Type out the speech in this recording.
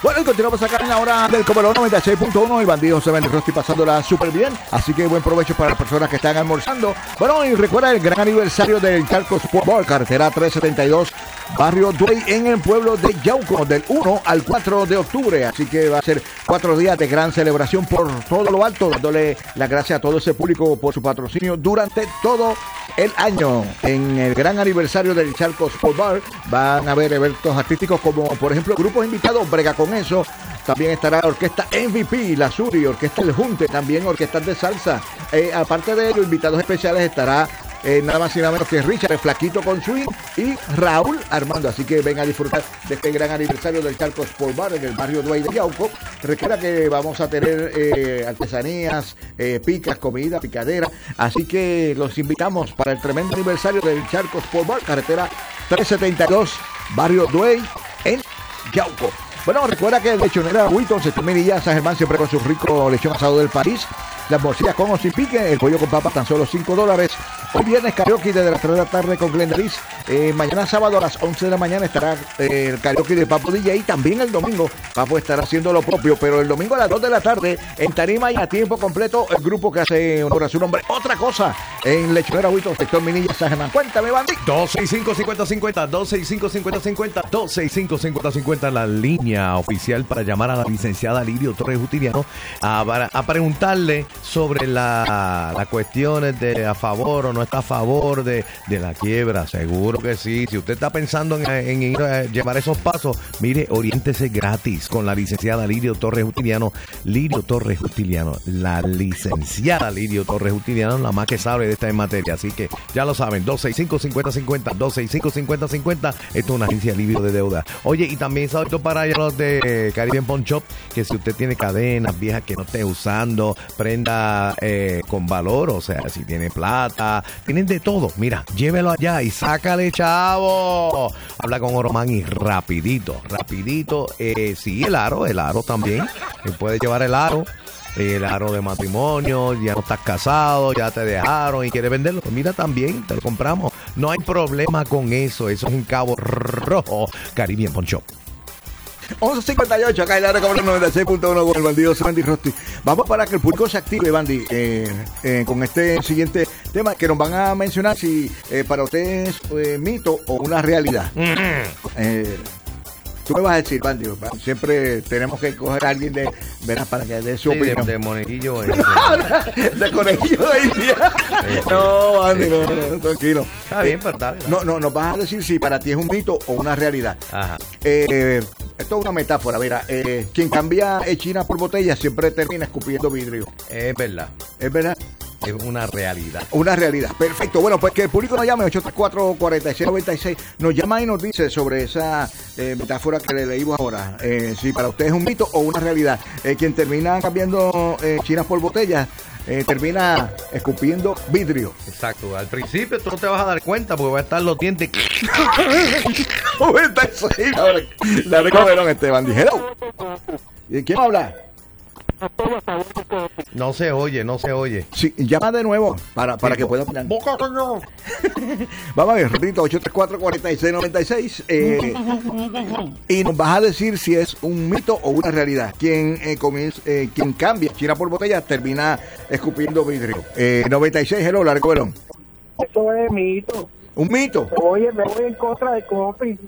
Bueno, y continuamos acá en la hora del Comelón 96.1. El bandido José Benny Rosti pasándola súper bien. Así que buen provecho para las personas que están almorzando. Bueno, y recuerda el gran aniversario del Charco Sport Bar, carretera 372, Barrio Duey, en el pueblo de Yauco, del 1 al 4 de octubre. Así que va a ser 4 días de gran celebración por todo lo alto, dándole las gracias a todo ese público por su patrocinio durante todo el año. En el gran aniversario del Charco Sport Bar van a haber eventos artísticos como, por ejemplo, grupos invitados, brega con eso. También estará la orquesta MVP, la Suri, orquesta El Junte, también orquestas de salsa. Aparte de los invitados especiales estará nada más y nada menos que Richard, el Flaquito con Swing, y Raúl Armando. Así que ven a disfrutar de este gran aniversario del Charco Sport Bar en el barrio Duey de Yauco. Recuerda que vamos a tener artesanías, picas, comida, picadera. Así que los invitamos para el tremendo aniversario del Charco Sport Bar, carretera 372, barrio Duey en Yauco. Bueno, recuerda que el lechonera Witton, Setumililla, San Germán, siempre con su rico lechón asado del país. Las morcillas con o sin pique, el pollo con papas tan solo $5. Hoy viernes karaoke desde las 3 de la tarde con Glenda Liz. Mañana sábado a las 11 de la mañana estará el karaoke de Papo DJ. También el domingo Papo estará haciendo lo propio, pero el domingo a las 2 de la tarde en tarima y a tiempo completo el grupo que hace honor a su nombre. Otra cosa en lechonera Witton, sector Minilla, San Germán. Cuéntame, Bandy. 265-5050, 265-5050, 265-5050, la línea oficial para llamar a la licenciada Lirio Torres Justiniano a preguntarle sobre las cuestiones de a favor o no está a favor de la quiebra. Seguro que sí. Si usted está pensando en ir a llevar esos pasos, mire, oriéntese gratis con la licenciada Lirio Torres Justiniano. Lirio Torres Justiniano, la licenciada Lirio Torres Justiniano, la más que sabe de esta en materia. Así que ya lo saben, 265-5050, 265-5050. Esto es una agencia de alivio de deuda. Oye, y también salto para los de Caribbean Pawn Shop, que si usted tiene cadenas viejas que no esté usando, prenda con valor, o sea, si tiene plata, tienen de todo, mira, llévelo allá y sácale, chavo. Habla con Oromán y rapidito, sí, el aro también, puede llevar el aro de matrimonio, ya no estás casado, ya te dejaron y quieres venderlo, pues mira, también te lo compramos, no hay problema con eso es en Cabo Rojo, Caribbean Pawn Shop. 11:58, acá en la Recobra 96.1 con el bandido Benny Rosti. Vamos para que el público se active, Bandy, con este siguiente tema que nos van a mencionar si para ustedes es mito o una realidad. Tú me vas a decir, Bandy, siempre tenemos que coger a alguien de veras para que dé su opinión. De monejillo. De conejillo de India. No, Bandy, no, tranquilo. Está bien, pero dale. No, nos vas a decir si para ti es un mito o una realidad. Ajá. Esto es una metáfora, mira, quien cambia China por botella siempre termina escupiendo vidrio. Es verdad. ¿Es verdad? Es una realidad. Una realidad. Perfecto. Bueno, pues que el público nos llame 834-4696. Nos llama y nos dice sobre esa metáfora que le leímos ahora. Si para usted es un mito o una realidad. Quien termina cambiando chinas por botellas termina escupiendo vidrio. Exacto. Al principio tú no te vas a dar cuenta porque va a estar los dientes. La recobraron Esteban. Dijeron. ¿Quién habla? No se oye. Sí, llama de nuevo para que pueda opinar. ¡Boca, coño! Vamos a ver, repito, 834-4696. Y nos vas a decir si es un mito o una realidad. Quien cambia china por botella termina escupiendo vidrio. 96, hello, la recuerdo. Eso es mito. ¿Un mito? Oye, me voy en contra de Copi.